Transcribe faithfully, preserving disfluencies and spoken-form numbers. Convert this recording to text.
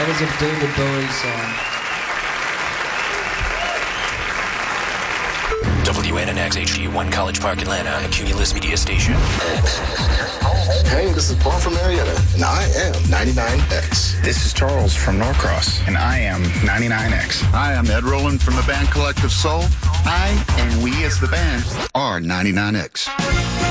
That is a David Bowie song. W N N X H D one College Park, Atlanta, a Cumulus Media station. Hey, this is Paul from Marietta, and I am ninety-nine X. This is Charles from Norcross, and I am ninety-nine X. Hi, I'm Ed Rowland from the band Collective Soul. I and we as the band are ninety-nine X.